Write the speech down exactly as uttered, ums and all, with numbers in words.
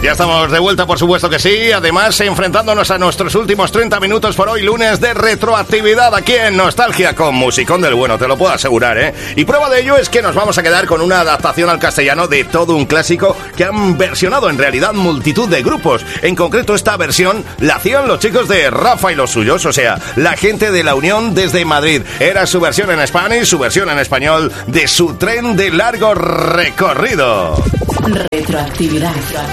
Ya estamos de vuelta, por supuesto que sí. Además, enfrentándonos a nuestros últimos treinta minutos por hoy, lunes de retroactividad aquí en Nostalgia, con musicón del bueno, te lo puedo asegurar, ¿eh? Y prueba de ello es que nos vamos a quedar con una adaptación al castellano de todo un clásico que han versionado en realidad multitud de grupos. En concreto, esta versión la hacían los chicos de Rafa y los suyos, o sea, la gente de La Unión desde Madrid. Era su versión en Spanish, su versión en español de Su tren de largo recorrido. Retroactividad.